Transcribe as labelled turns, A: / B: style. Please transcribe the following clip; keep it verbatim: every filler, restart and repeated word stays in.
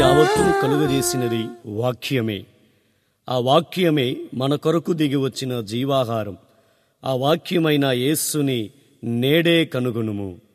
A: యావత్తును కలుగజేసినది వాక్యమే. ఆ వాక్యమే మన కొరకు దిగి వచ్చిన జీవాహారం. ఆ వాక్యమైన యేస్సుని నేడే కనుగొనుము.